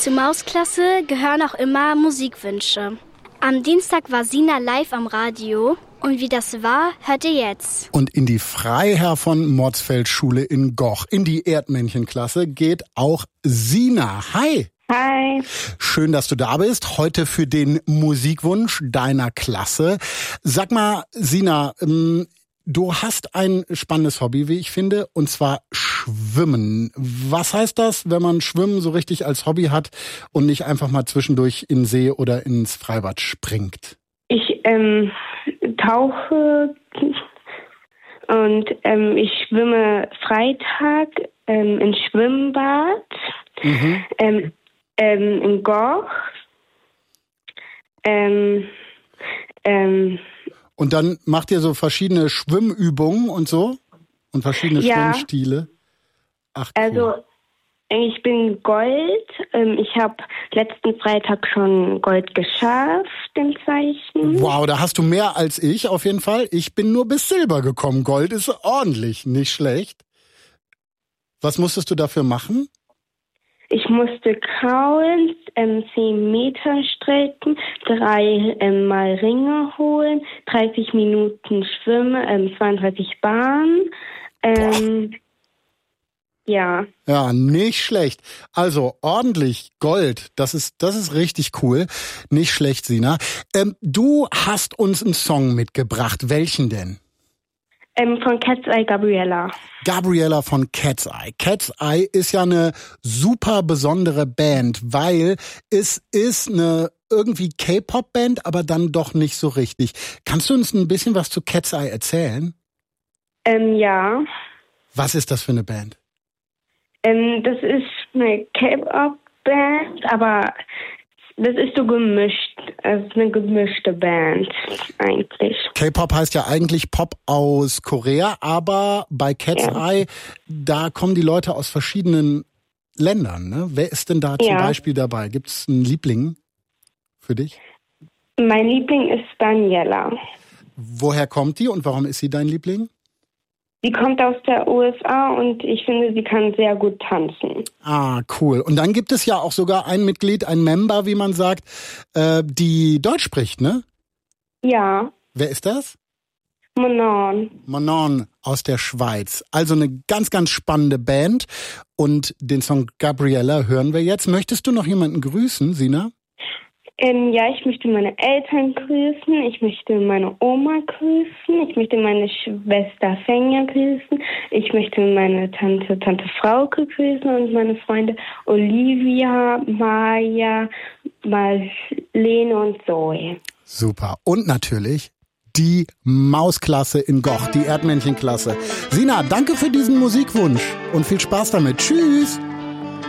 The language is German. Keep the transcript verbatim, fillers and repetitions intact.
Zur Mausklasse gehören auch immer Musikwünsche. Am Dienstag war Sina live am Radio. Und wie das war, hört ihr jetzt. Und in die Freiherr von Motzfeldt Schule in Goch, in die Erdmännchenklasse, geht auch Sina. Hi! Hi. Schön, dass du da bist. Heute für den Musikwunsch deiner Klasse. Sag mal, Sina, ähm, du hast ein spannendes Hobby, wie ich finde, und zwar Schwimmen. Was heißt das, wenn man Schwimmen so richtig als Hobby hat und nicht einfach mal zwischendurch in den See oder ins Freibad springt? Ich ähm, tauche und ähm, ich schwimme Freitag ähm, im Schwimmbad, mhm. ähm, ähm, in Goch. Ähm, ähm, und dann macht ihr so verschiedene Schwimmübungen und so? Und verschiedene ja, Schwimmstile? Ach, cool. Also ich bin Gold. Ich habe letzten Freitag schon Gold geschafft im Zeichen. Wow, da hast du mehr als ich auf jeden Fall. Ich bin nur bis Silber gekommen. Gold ist ordentlich, nicht schlecht. Was musstest du dafür machen? Ich musste kraulen, ähm, zehn Meter strecken, drei ähm, Mal Ringe holen, dreißig Minuten schwimmen, ähm, zweiunddreißig Bahnen. Ähm, Ja. Ja, nicht schlecht. Also ordentlich Gold, das ist das ist richtig cool. Nicht schlecht, Sina. Ähm, du hast uns einen Song mitgebracht. Welchen denn? Ähm, von Cat's Eye, Gabriella. Gabriella von Cat's Eye. Cat's Eye ist ja eine super besondere Band, weil es ist eine irgendwie K-Pop-Band, aber dann doch nicht so richtig. Kannst du uns ein bisschen was zu Cat's Eye erzählen? Ähm, ja. Was ist das für eine Band? Ähm, das ist eine K-Pop-Band, aber das ist so gemischt. Es ist eine gemischte Band eigentlich. K-Pop heißt ja eigentlich Pop aus Korea, aber bei Cat's ja. Eye, da kommen die Leute aus verschiedenen Ländern. Ne? Wer ist denn da zum ja. Beispiel dabei? Gibt es einen Liebling für dich? Mein Liebling ist Daniela. Woher kommt die und warum ist sie dein Liebling? Sie kommt aus der U S A und ich finde, sie kann sehr gut tanzen. Ah, cool. Und dann gibt es ja auch sogar ein Mitglied, ein Member, wie man sagt, äh, die Deutsch spricht, ne? Ja. Wer ist das? Manon. Manon aus der Schweiz. Also eine ganz, ganz spannende Band. Und den Song Gabriella hören wir jetzt. Möchtest du noch jemanden grüßen, Sina? Ähm, ja, ich möchte meine Eltern grüßen, ich möchte meine Oma grüßen, ich möchte meine Schwester Fenja grüßen, ich möchte meine Tante, Tante Frauke grüßen und meine Freunde Olivia, Maja, Marlene und Zoe. Super. Und natürlich die Mausklasse in Goch, die Erdmännchenklasse. Sina, danke für diesen Musikwunsch und viel Spaß damit. Tschüss!